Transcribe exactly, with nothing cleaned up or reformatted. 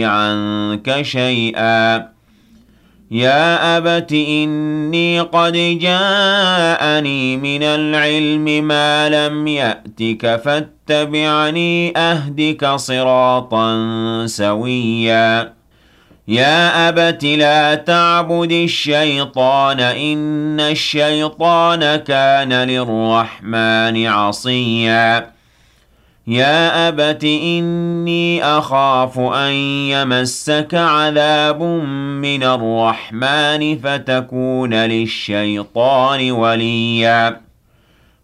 عنك شيئا يا أبت إني قد جاءني من العلم ما لم يأتك فاتبعني أهدك صراطا سويا يا أبت لا تعبد الشيطان إن الشيطان كان للرحمن عصيا يا أبت إني أخاف أن يمسك عذاب من الرحمن فتكون للشيطان وليا